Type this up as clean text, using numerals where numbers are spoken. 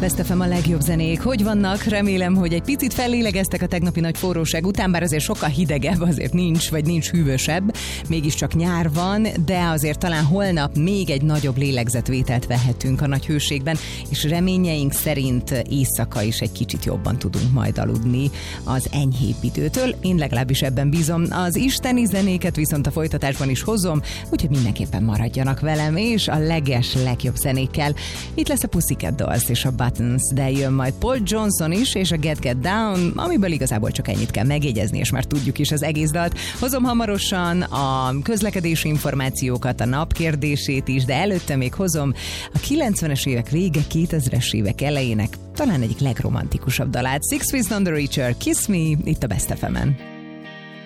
Best FM a legjobb zenék. Hogy vannak? Remélem, hogy egy picit fellélegeztek a tegnapi nagy forróság után, bár azért sokkal hidegebb, azért nincs, vagy nincs hűvösebb. Mégiscsak nyár van, de azért talán holnap még egy nagyobb lélegzetvételt vehetünk a nagy hőségben, és reményeink szerint éjszaka is egy kicsit jobban tudunk majd aludni az enyhébb időtől. Én legalábbis ebben bízom. Az isteni zenéket viszont a folytatásban is hozom, úgyhogy mindenképpen maradjanak velem, és a legjobb zenékkel. Itt lesz a Pussycat Dolls és a Buttons, de jön majd Paul Johnson is, és a Get Down, amiből igazából csak ennyit kell megjegyezni, és már tudjuk is az egész dalt. Hozom hamarosan a közlekedési információkat, a nap kérdését is, de előtte még hozom a 90-es évek vége, 2000-es évek elejének talán egyik legromantikusabb dalát, Six Feet Under Each Other, Kiss Me, itt a Best FM-en.